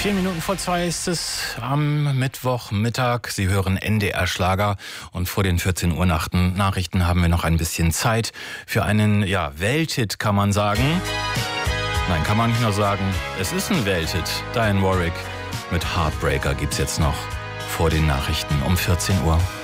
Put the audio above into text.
4 Minuten vor 2 ist es am Mittwochmittag. Sie hören NDR Schlager und vor den 14 Uhr Nachrichten haben wir noch ein bisschen Zeit für einen, Welthit, kann man sagen. Nein, kann man nicht nur sagen, es ist ein Welthit. Dionne Warwick mit Heartbreaker gibt's jetzt noch vor den Nachrichten um 14 Uhr.